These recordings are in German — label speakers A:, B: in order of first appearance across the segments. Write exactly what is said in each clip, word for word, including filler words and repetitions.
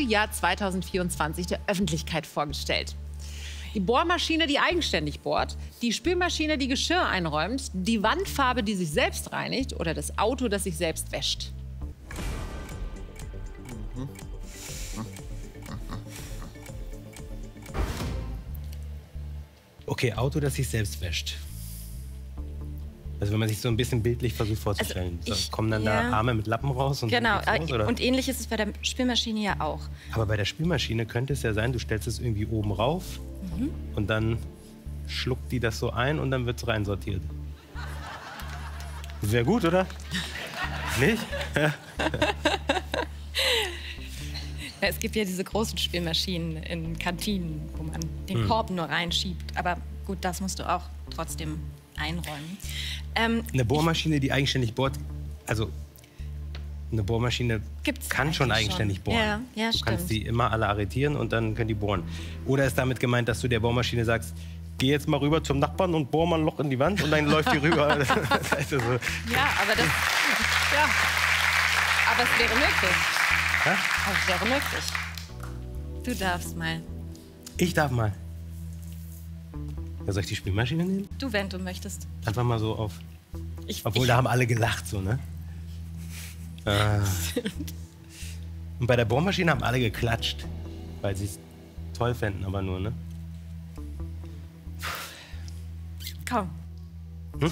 A: Frühjahr zweitausendvierundzwanzig der Öffentlichkeit vorgestellt. Die Bohrmaschine, die eigenständig bohrt, die Spülmaschine, die Geschirr einräumt, die Wandfarbe, die sich selbst reinigt oder das Auto, das sich selbst wäscht.
B: Okay, Auto, das sich selbst wäscht. Also wenn man sich so ein bisschen bildlich versucht vorzustellen.
C: Also ich,
B: kommen dann
C: ja.
B: da Arme mit Lappen raus? Und
C: genau,
B: dann geht's los, oder?
C: Und ähnlich ist es bei der Spülmaschine ja auch.
B: Aber bei der Spülmaschine könnte es ja sein, du stellst es irgendwie oben rauf mhm. und dann schluckt die das so ein und dann wird es reinsortiert. Das wäre gut, oder? Nicht? Ja.
C: Ja, es gibt ja diese großen Spülmaschinen in Kantinen, wo man den
B: hm.
C: Korb nur reinschiebt. Aber gut, das musst du auch trotzdem einräumen. Ähm,
B: eine Bohrmaschine, die eigenständig bohrt, also eine Bohrmaschine
C: Gibt's
B: kann schon eigenständig
C: schon.
B: bohren.
C: Ja, ja,
B: du
C: stimmt.
B: kannst die immer alle arretieren und dann können die bohren. Oder ist damit gemeint, dass du der Bohrmaschine sagst, geh jetzt mal rüber zum Nachbarn und bohr mal ein Loch in die Wand und dann läuft die rüber. Das heißt also,
C: ja, aber das, ja, aber es wäre möglich.
B: ja?
C: Aber es wäre möglich. Du darfst mal.
B: Ich darf mal. Ja, soll ich die Spülmaschine nehmen?
C: Du, wenn du möchtest.
B: Einfach mal so auf.
C: Ich,
B: Obwohl,
C: ich,
B: da haben alle gelacht, so, ne? Ah. Und bei der Bohrmaschine haben alle geklatscht, weil sie es toll fänden, aber nur, ne?
C: Komm.
B: Hm?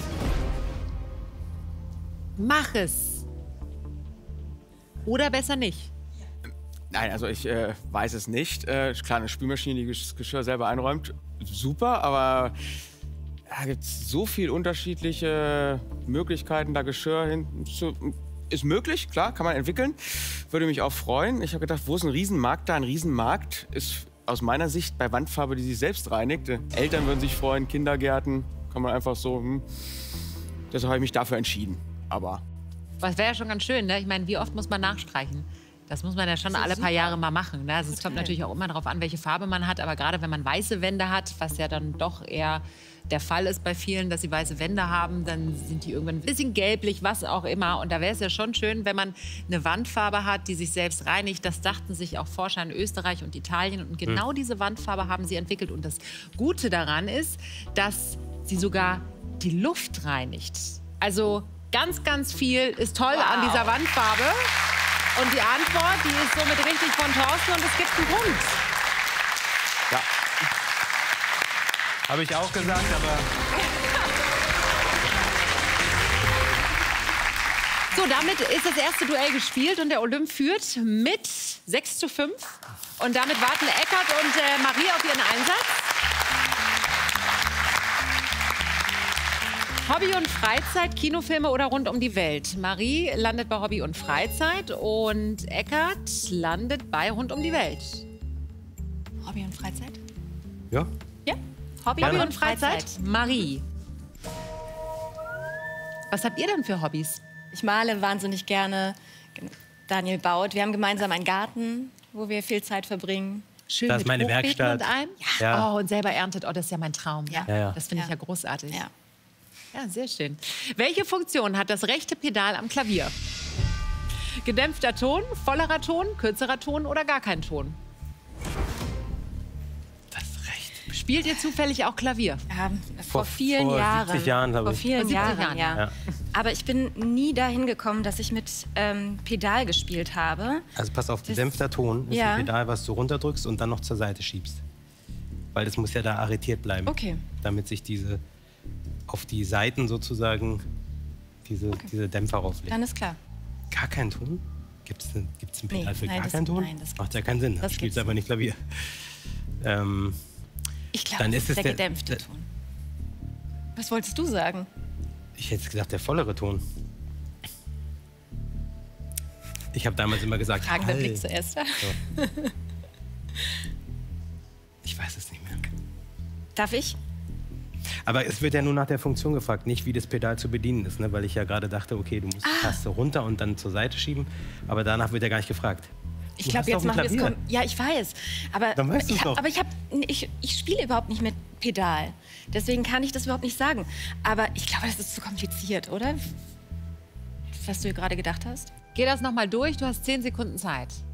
A: Mach es. Oder besser nicht.
D: Nein, also ich äh, weiß es nicht. Äh, klar, eine Spülmaschine, die das Geschirr selber einräumt, super, aber da gibt es so viele unterschiedliche Möglichkeiten, da Geschirr hin zu... Ist möglich, klar, kann man entwickeln. Würde mich auch freuen. Ich habe gedacht, wo ist ein Riesenmarkt da? Ein Riesenmarkt ist aus meiner Sicht bei Wandfarbe, die sich selbst reinigt. Eltern würden sich freuen, Kindergärten, kann man einfach so... Hm. Deshalb habe ich mich dafür entschieden, aber...
A: Das wäre ja schon ganz schön, ne? Ich meine, wie oft muss man nachstreichen? Das muss man ja schon alle paar Jahre mal machen. Ne? Also es kommt natürlich auch immer darauf an, welche Farbe man hat. Aber gerade wenn man weiße Wände hat, was ja dann doch eher der Fall ist bei vielen, dass sie weiße Wände haben, dann sind die irgendwann ein bisschen gelblich, was auch immer. Und da wäre es ja schon schön, wenn man eine Wandfarbe hat, die sich selbst reinigt. Das dachten sich auch Forscher in Österreich und Italien. Und genau mhm. diese Wandfarbe haben sie entwickelt. Und das Gute daran ist, dass sie sogar die Luft reinigt. Also ganz, ganz viel ist toll wow. an dieser Wandfarbe. Und die Antwort, die ist somit richtig von Thorsten und es gibt einen Punkt.
B: Ja. Habe ich auch gesagt, aber...
A: So, damit ist das erste Duell gespielt und der Olymp führt mit sechs zu fünf. Und damit warten Eckart und äh, Marie auf ihren Einsatz. Hobby und Freizeit, Kinofilme oder rund um die Welt? Marie landet bei Hobby und Freizeit und Eckart landet bei rund um die Welt.
C: Hobby und Freizeit?
B: Ja.
C: Ja, Hobby,
A: Hobby
C: und,
A: und Freizeit. Freizeit. Marie. Was habt ihr denn für Hobbys?
C: Ich male wahnsinnig gerne. Daniel baut. Wir haben gemeinsam einen Garten, wo wir viel Zeit verbringen.
A: Schön
B: das
A: mit
B: ist meine
A: Hochbeeten
B: Werkstatt.
A: Und allem? Ja.
B: Ja.
A: Oh, und selber erntet. Oh, das ist ja mein Traum.
C: Ja.
B: Ja, ja.
A: Das finde
C: ja.
A: ich ja großartig.
C: Ja.
A: Ja, sehr schön. Welche Funktion hat das rechte Pedal am Klavier? Gedämpfter Ton, vollerer Ton, kürzerer Ton oder gar kein Ton?
B: Das rechte.
A: Spielt ihr zufällig auch Klavier?
C: Ähm,
B: Vor-
C: vor, vielen
B: vor
C: Jahren.
B: siebzig Jahren, glaube
C: Vor
B: ich.
C: vielen
A: Vor siebzig
C: Jahren,
A: Jahren,
C: ja.
B: ja.
C: Aber ich bin nie dahin gekommen, dass ich mit ähm, Pedal gespielt habe.
B: Also pass auf, gedämpfter Ton ist
C: Ja.
B: ein Pedal, was du runterdrückst und dann noch zur Seite schiebst. Weil das muss ja da arretiert bleiben.
C: Okay.
B: Damit sich diese auf die Seiten sozusagen diese,
C: Okay.
B: diese Dämpfer rauflegen.
C: Dann ist klar.
B: Gar keinen Ton? Gibt es ein, gibt's ein Pedal
C: Nee,
B: für
C: nein,
B: gar
C: das-
B: keinen Ton?
C: nein, das
B: Macht ja keinen Sinn.
C: das
B: Das spielst
C: gibt's
B: aber nicht Klavier. Ähm,
C: Ich glaube,
B: Dann
C: das
B: ist
C: ist
B: es
C: der
B: der-
C: gedämpfte
B: der-
C: Ton. Was wolltest du sagen?
B: ich hätte gesagt, der vollere Ton. Ich habe damals immer gesagt,
C: Fragender
B: Hall.
C: Blick zuerst.
B: So. Ich weiß es nicht mehr.
C: Darf ich?
B: Aber es wird ja nur nach der Funktion gefragt, nicht wie das Pedal zu bedienen ist, ne? Weil ich ja gerade dachte, okay, du musst die Taste runter und dann zur Seite schieben, aber danach wird ja gar nicht gefragt.
C: Ich
B: Du
C: glaube,
B: hast
C: jetzt
B: doch ein
C: machen wir es.
B: Klavier.
C: kom- Ja, ich weiß. Aber
B: Dann weißt du's
C: ich, hab-
B: doch.
C: aber ich, hab- ich, ich spiele überhaupt nicht mit Pedal. Deswegen kann ich das überhaupt nicht sagen. Aber ich glaube, das ist zu kompliziert, oder? Was du gerade gedacht hast?
A: Geh das noch mal durch, du hast zehn Sekunden Zeit.